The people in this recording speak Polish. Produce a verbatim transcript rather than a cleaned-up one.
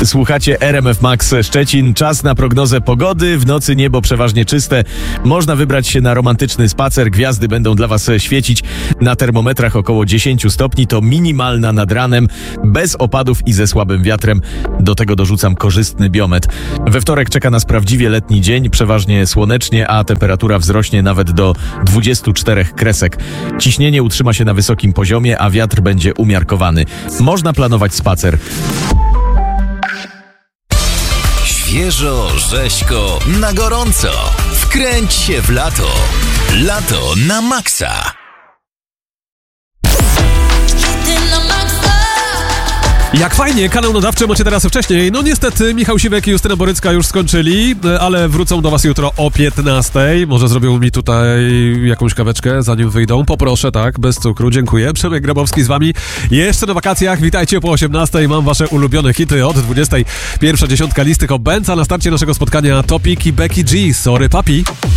Słuchacie R M F Max Szczecin. Czas na prognozę pogody. W nocy niebo przeważnie czyste. Można wybrać się na romantyczny spacer. Gwiazdy będą dla Was świecić. Na termometrach około dziesięć stopni. To minimalna nad ranem, bez opadów i ze słabym wiatrem. Do tego dorzucam korzystny biometr. We wtorek czeka nas prawdziwie letni dzień. Przeważnie słonecznie, a temperatura wzrośnie nawet do dwudziestu czterech kresek. Ciśnienie utrzyma się na wysokim poziomie, a wiatr będzie umiarkowany. Można planować spacer. Świeżo, rzeźko, na gorąco. Wkręć się w lato. Lato na maksa. Jak fajnie, kanał nadawczy macie teraz wcześniej. No niestety Michał Siwek i Justyna Borycka już skończyli, ale wrócą do Was jutro o piętnastej. Może zrobią mi tutaj jakąś kaweczkę, zanim wyjdą. Poproszę, tak, bez cukru, dziękuję. Przemek Grabowski z Wami jeszcze na wakacjach. Witajcie po osiemnastej. Mam Wasze ulubione hity od dwudziestej. Pierwsza dziesiątka listy Hot Bands, a na starcie naszego spotkania Topik i Becky G. Sorry, papi.